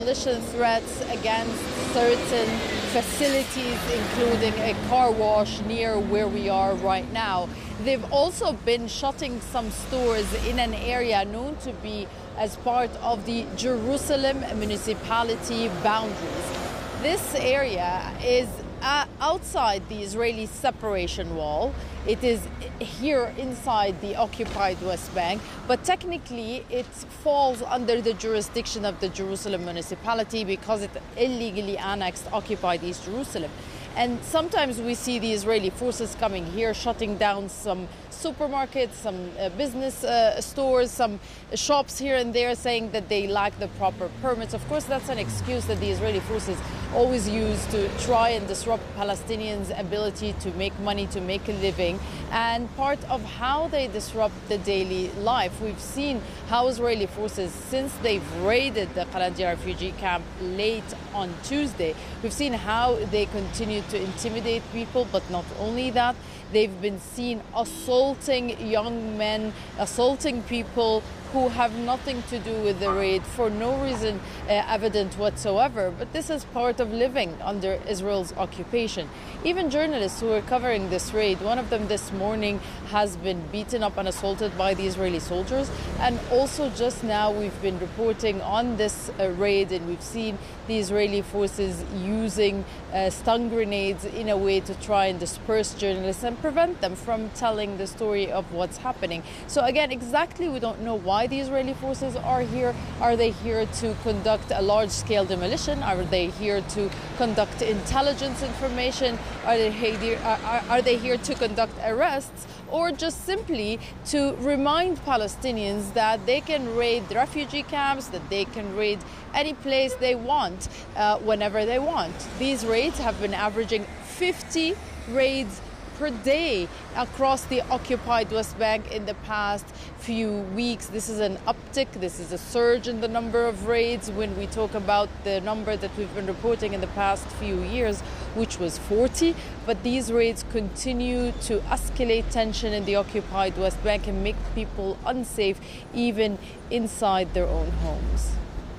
Demolition threats against certain facilities, including a car wash near where we are right now. They've also been shutting some stores in an area known to be as part of the Jerusalem municipality boundaries. This area is outside the Israeli separation wall. It is here inside the occupied West Bank, but technically it falls under the jurisdiction of the Jerusalem municipality because it illegally annexed occupied East Jerusalem. And sometimes we see the Israeli forces coming here, shutting down some supermarkets, some business stores, some shops here and there, saying that they lack the proper permits. Of course, that's an excuse that the Israeli forces always use to try and disrupt Palestinians' ability to make money, to make a living, and part of how they disrupt the daily life. We've seen how Israeli forces, since they've raided the Qalandia refugee camp late on Tuesday, we've seen how they continue to intimidate people, but not only that, they've been seen assaulting young men, assaulting people who have nothing to do with the raid for no reason evident whatsoever. But this is part of living under Israel's occupation. Even journalists who are covering this raid, one of them this morning has been beaten up and assaulted by the Israeli soldiers. And also just now we've been reporting on this raid, and we've seen the Israeli forces using stun grenades in a way to try and disperse journalists and prevent them from telling the story of what's happening. So again, exactly we don't know why the Israeli forces are here. Are they here to conduct a large-scale demolition? Are they here to conduct intelligence information? Are they here to conduct arrests? Or just simply to remind Palestinians that they can raid the refugee camps, that they can raid any place they want, whenever they want. These raids have been averaging 50 raids per day across the occupied West Bank in the past few weeks. This is an uptick, this is a surge in the number of raids when we talk about the number that we've been reporting in the past few years, which was 40. But these raids continue to escalate tension in the occupied West Bank and make people unsafe even inside their own homes.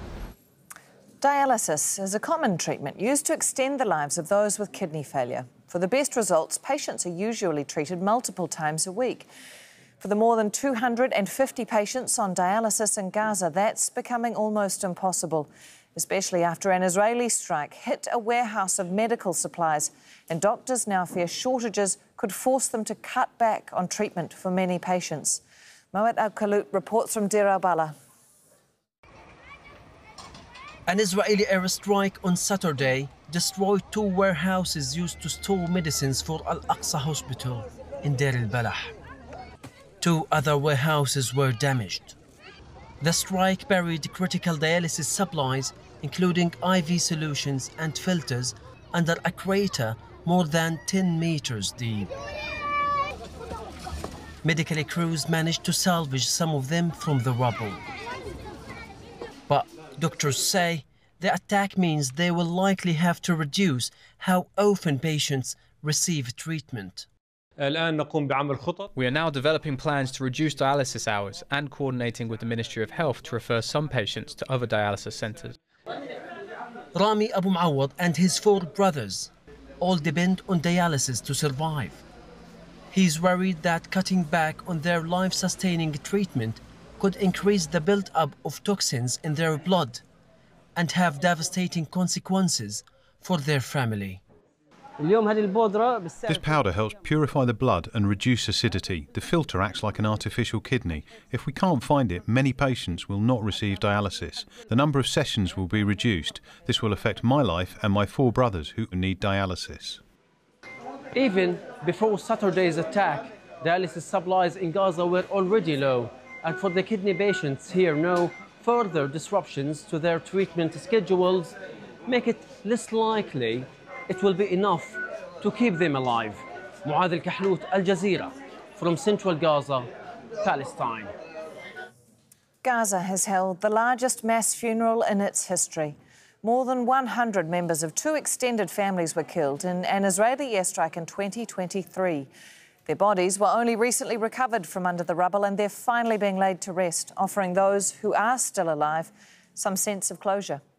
Dialysis is a common treatment used to extend the lives of those with kidney failure. For the best results, patients are usually treated multiple times a week. For the more than 250 patients on dialysis in Gaza, that's becoming almost impossible, especially after an Israeli strike hit a warehouse of medical supplies, and doctors now fear shortages could force them to cut back on treatment for many patients. Moed Al-Khallout reports from Deir al-Balah. An Israeli airstrike on Saturday destroyed two warehouses used to store medicines for Al-Aqsa Hospital in Deir al-Balah. Two other warehouses were damaged. The strike buried critical dialysis supplies, including IV solutions and filters, under a crater more than 10 meters deep. Medical crews managed to salvage some of them from the rubble. But doctors say the attack means they will likely have to reduce how often patients receive treatment. We are now developing plans to reduce dialysis hours and coordinating with the Ministry of Health to refer some patients to other dialysis centres. Rami Abu Muawad and his four brothers all depend on dialysis to survive. He's worried that cutting back on their life-sustaining treatment could increase the build-up of toxins in their blood and have devastating consequences for their family. This powder helps purify the blood and reduce acidity. The filter acts like an artificial kidney. If we can't find it, many patients will not receive dialysis. The number of sessions will be reduced. This will affect my life and my four brothers who need dialysis. Even before Saturday's attack, dialysis supplies in Gaza were already low. And for the kidney patients here now, further disruptions to their treatment schedules make it less likely it will be enough to keep them alive. Moed Al-Khallout, Al Jazeera, from central Gaza, Palestine. Gaza has held the largest mass funeral in its history. More than 100 members of two extended families were killed in an Israeli airstrike in 2023. Their bodies were only recently recovered from under the rubble, and they're finally being laid to rest, offering those who are still alive some sense of closure.